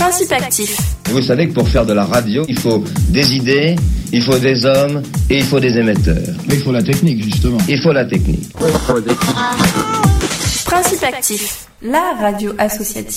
Principe actif. Vous savez que pour faire de la radio, il faut des idées, il faut des hommes et il faut des émetteurs. Mais il faut la technique, justement. Il faut la technique. Principe actif, la radio associative.